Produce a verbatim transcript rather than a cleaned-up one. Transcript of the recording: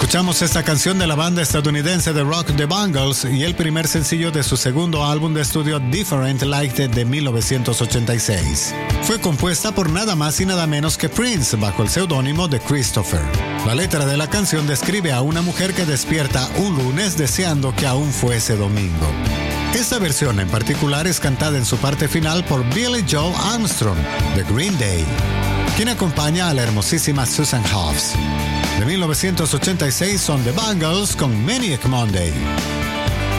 Escuchamos esta canción de la banda estadounidense de rock The Bangles y el primer sencillo de su segundo álbum de estudio Different Light de mil novecientos ochenta y seis. Fue compuesta por nada más y nada menos que Prince bajo el seudónimo de Christopher. La letra de la canción describe a una mujer que despierta un lunes deseando que aún fuese domingo. Esta versión en particular es cantada en su parte final por Billie Joe Armstrong de Green Day, quien acompaña a la hermosísima Susan Hoffs. De mil novecientos ochenta y seis son The Bangles con Maniac Monday.